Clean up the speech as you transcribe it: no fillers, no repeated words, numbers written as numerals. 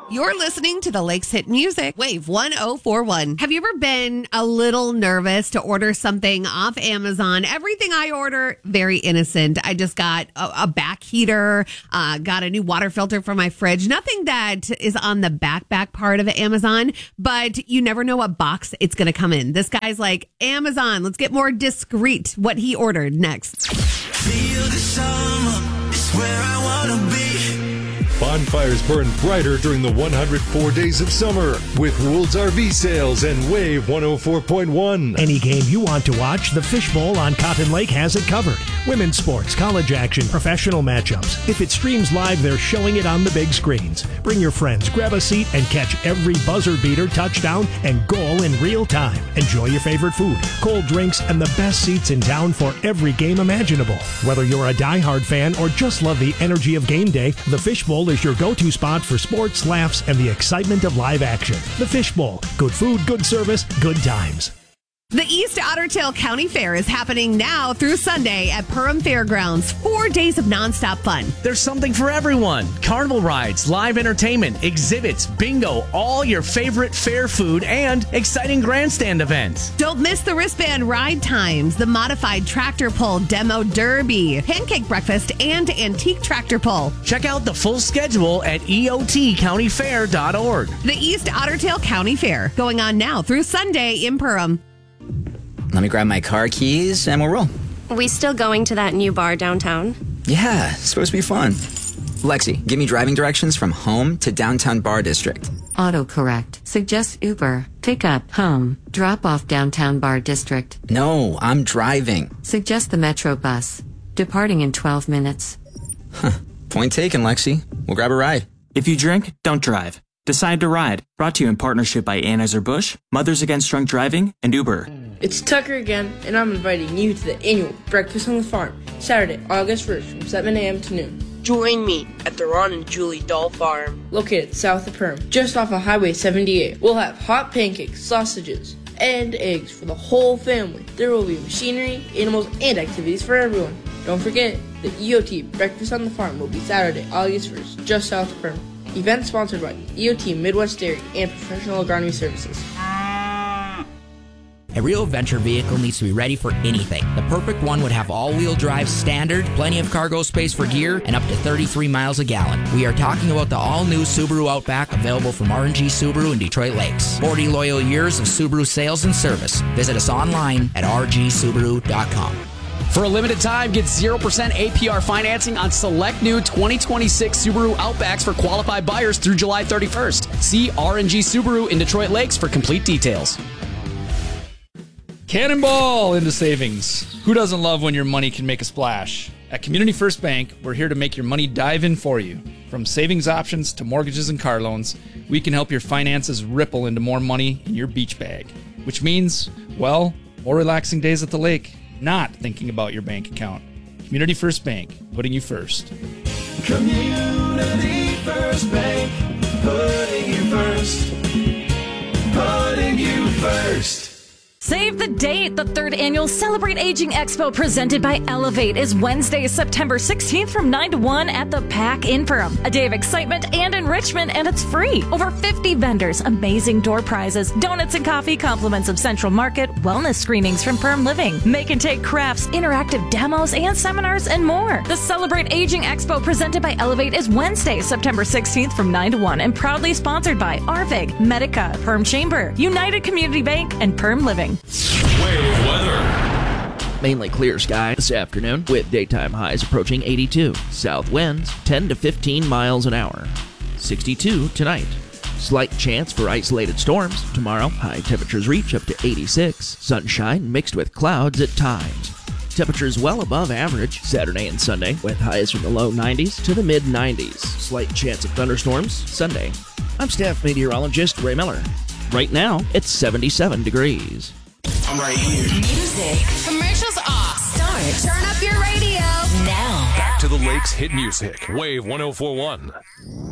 You're listening to the Lakes Hit Music, Wave 1041. Have you ever been a little nervous to order something off Amazon? Everything I order, very innocent. I just got a back heater, got a new water filter for my fridge. Nothing that is on the back part of Amazon, but you never know what box it's going to come in. This guy's like, Amazon, let's get more discreet what he ordered next. Feel the summer is where I want to be. Bonfires burn brighter during the 104 days of summer with Woold's RV Sales and Wave 104.1. Any game you want to watch, the Fishbowl on Cotton Lake has it covered. Women's sports, college action, professional matchups. If it streams live, they're showing it on the big screens. Bring your friends, grab a seat, and catch every buzzer beater, touchdown, and goal in real time. Enjoy your favorite food, cold drinks, and the best seats in town for every game imaginable. Whether you're a diehard fan or just love the energy of game day, the Fishbowl is your go-to spot for sports, laughs, and the excitement of live action. The Fishbowl. Good food, good service, good times. The East Otter Tail County Fair is happening now through Sunday at Perham Fairgrounds. 4 days of nonstop fun. There's something for everyone. Carnival rides, live entertainment, exhibits, bingo, all your favorite fair food, and exciting grandstand events. Don't miss the wristband ride times, the modified tractor pull demo derby, pancake breakfast, and antique tractor pull. Check out the full schedule at eotcountyfair.org. The East Otter Tail County Fair, going on now through Sunday in Perham. Let me grab my car keys and we'll roll. We still going to that new bar downtown? Yeah, it's supposed to be fun. Lexi, give me driving directions from home to downtown bar district. Autocorrect. Suggest Uber. Pick up, home. Drop off downtown bar district. No, I'm driving. Suggest the Metro bus. Departing in 12 minutes. Point taken, Lexi. We'll grab a ride. If you drink, don't drive. Decide to ride. Brought to you in partnership by Anheuser-Busch, Mothers Against Drunk Driving, and Uber. It's Tucker again, and I'm inviting you to the annual Breakfast on the Farm, Saturday, August 1st from 7 a.m. to noon. Join me at the Ron and Julie Doll Farm, located south of Perham, just off of Highway 78. We'll have hot pancakes, sausages, and eggs for the whole family. There will be machinery, animals, and activities for everyone. Don't forget, the EOT Breakfast on the Farm will be Saturday, August 1st, just south of Perham. Event sponsored by EOT Midwest Dairy and Professional Agronomy Services. A real adventure vehicle needs to be ready for anything. The perfect one would have all-wheel drive standard, plenty of cargo space for gear, and up to 33 miles a gallon. We are talking about the all-new Subaru Outback, available from R&G Subaru in Detroit Lakes. 40 loyal years of Subaru sales and service. Visit us online at rgsubaru.com. For a limited time, get 0% APR financing on select new 2026 Subaru Outbacks for qualified buyers through July 31st. See R&G Subaru in Detroit Lakes for complete details. Cannonball into savings. Who doesn't love when your money can make a splash? At Community First Bank, we're here to make your money dive in for you. From savings options to mortgages and car loans, we can help your finances ripple into more money in your beach bag. Which means, well, more relaxing days at the lake, not thinking about your bank account. Community First Bank, putting you first. Community First Bank, putting you first. Putting you first. Save the date! The 3rd annual Celebrate Aging Expo presented by Elevate is Wednesday, September 16th from 9 to 1 at the PAC in Perham. A day of excitement and enrichment, and it's free. Over 50 vendors, amazing door prizes, donuts and coffee, compliments of Central Market, wellness screenings from Perham Living, make and take crafts, interactive demos, and seminars, and more. The Celebrate Aging Expo presented by Elevate is Wednesday, September 16th from 9 to 1 and proudly sponsored by Arvig, Medica, Perham Chamber, United Community Bank, and Perham Living. Wave weather. Mainly clear sky this afternoon with daytime highs approaching 82. South winds 10 to 15 miles an hour. 62 tonight. Slight chance for isolated storms tomorrow. High temperatures reach up to 86. Sunshine mixed with clouds at times. Temperatures well above average Saturday and Sunday with highs from the low 90s to the mid 90s. Slight chance of thunderstorms Sunday. I'm staff meteorologist Ray Miller. Right now, it's 77 degrees. I'm right here. Music. Commercials off. Start. Turn up your radio. Now. Back to the Lakes Hit Music. Wave 1041.